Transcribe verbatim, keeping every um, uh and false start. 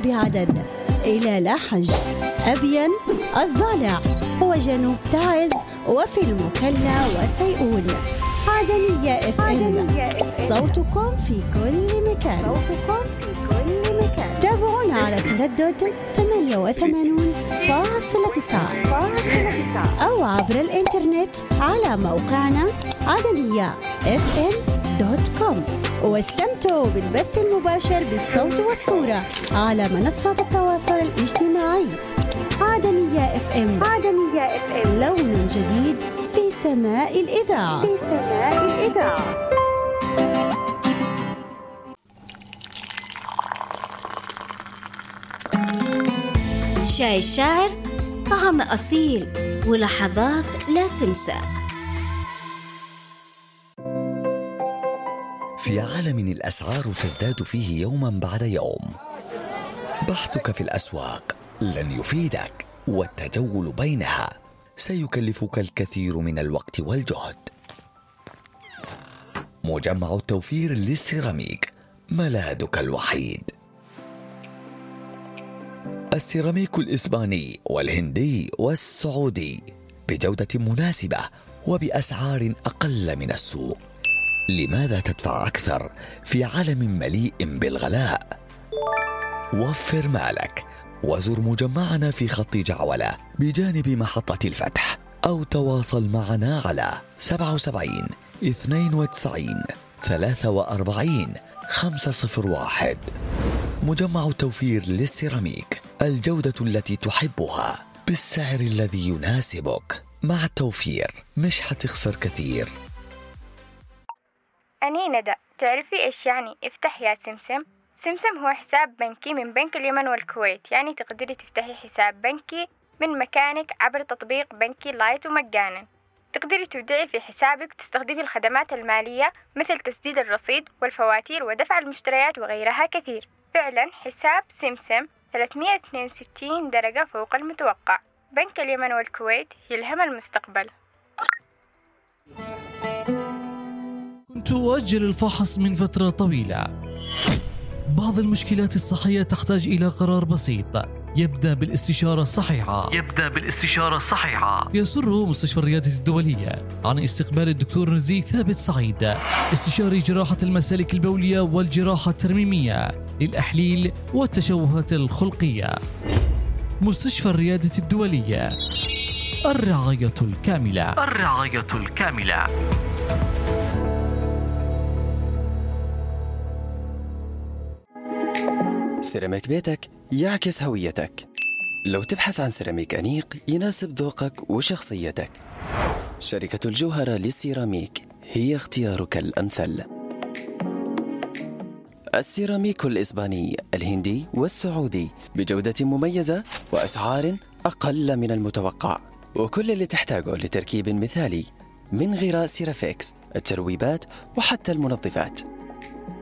بعدن إلى لحج، أبين، الضالع وجنوب تعز وفي المكلا وسيئون. عدنية اف ام، صوتكم في كل مكان. تابعونا على تردد ثمانية وثمانين فاصلة تسعة أو عبر الإنترنت على موقعنا عدنية اف ام دوت كوم، واستمتعوا بالبث المباشر بالصوت والصورة على منصات التواصل الاجتماعي. عدنية اف ام، عدنية اف ام، لون جديد في سماء الإذاعة. في سماء الإذاعة. شاي الشاعر، طعم أصيل ولحظات لا تنسى. في عالم الأسعار تزداد فيه يوما بعد يوم، بحثك في الأسواق لن يفيدك، والتجول بينها سيكلفك الكثير من الوقت والجهد. مجمع التوفير للسيراميك ملاذك الوحيد. السيراميك الإسباني والهندي والسعودي بجودة مناسبة وبأسعار أقل من السوق. لماذا تدفع أكثر في عالم مليء بالغلاء؟ وفر مالك وزر مجمعنا في خط جعولة بجانب محطة الفتح، أو تواصل معنا على سبعة وسبعين اثنين وتسعين ثلاثة وأربعين خمسة صفر واحد. مجمع التوفير للسيراميك، الجودة التي تحبها بالسعر الذي يناسبك. مع التوفير مش حتخسر كثير. أني ندى، تعرفي إيش يعني افتح يا سمسم؟ سمسم هو حساب بنكي من بنك اليمن والكويت، يعني تقدري تفتحي حساب بنكي من مكانك عبر تطبيق بنكي لايت ومجانا. تقدري تودعي في حسابك وتستخدمي الخدمات المالية مثل تسديد الرصيد والفواتير ودفع المشتريات وغيرها كثير. فعلا حساب سمسم ثلاثمئة واثنين وستين درجة فوق المتوقع. بنك اليمن والكويت يلهم المستقبل. كنت أؤجل الفحص من فترة طويلة. بعض المشكلات الصحية تحتاج إلى قرار بسيط يبدأ بالاستشارة الصحيحة. يبدأ بالاستشارة الصحيحة. يسر مستشفى الريادة الدولية عن استقبال الدكتور نزيه ثابت سعيد، استشاري جراحة المسالك البولية والجراحة الترميمية للأحليل والتشوهات الخلقية. مستشفى الريادة الدولية، الرعاية الكاملة. الرعاية الكاملة. سيراميك بيتك يعكس هويتك. لو تبحث عن سيراميك أنيق يناسب ذوقك وشخصيتك، شركة الجوهرة للسيراميك هي اختيارك الأمثل. السيراميك الإسباني، الهندي والسعودي بجودة مميزة وأسعار أقل من المتوقع، وكل اللي تحتاجه لتركيب مثالي من غراء سيرافيكس، الترويبات وحتى المنظفات.